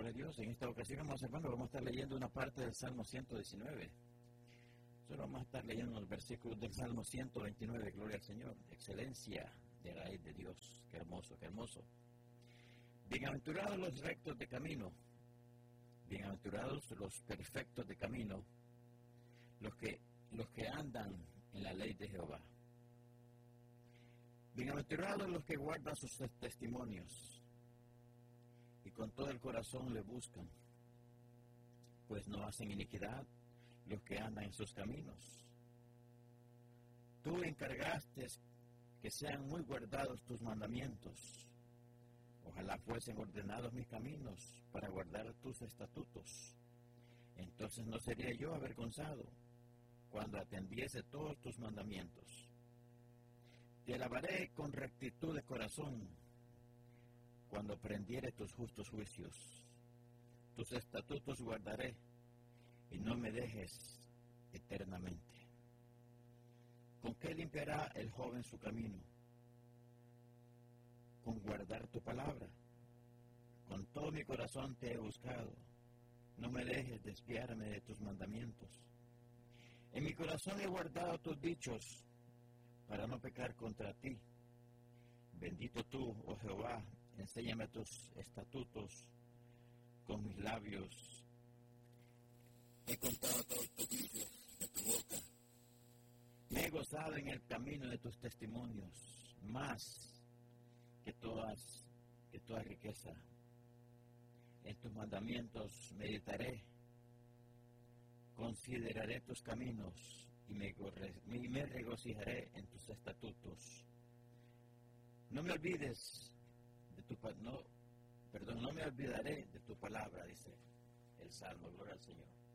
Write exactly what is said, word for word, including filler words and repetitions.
a Dios. En esta ocasión, amados hermanos, vamos a estar leyendo una parte del Salmo ciento diecinueve. Solo vamos a estar leyendo los versículos del Salmo ciento veintinueve. Gloria al Señor. Excelencia de la ley de Dios. Qué hermoso, qué hermoso. Bienaventurados los rectos de camino. Bienaventurados los perfectos de camino. Los que, los que andan en la ley de Jehová. Bienaventurados los que guardan sus testimonios y con todo el corazón le buscan, pues no hacen iniquidad los que andan en sus caminos. Tú encargaste que sean muy guardados tus mandamientos. Ojalá fuesen ordenados mis caminos para guardar tus estatutos. Entonces no sería yo avergonzado cuando atendiese todos tus mandamientos. Te alabaré con rectitud de corazón cuando aprendiere tus justos juicios. Tus estatutos guardaré y no me dejes eternamente. ¿Con qué limpiará el joven su camino? Con guardar tu palabra. Con todo mi corazón te he buscado. No me dejes desviarme de tus mandamientos. En mi corazón he guardado tus dichos para no pecar contra ti. Bendito tú, oh Jehová, enséñame tus estatutos. Con mis labios he contado todos tus juicios de tu boca. Me he gozado en el camino de tus testimonios, más que todas, que toda riqueza. En tus mandamientos meditaré, consideraré tus caminos y me, y me regocijaré en tus estatutos. No me olvides de tu no, perdón, no me olvidaré de tu palabra, dice el Salmo, gloria al Señor.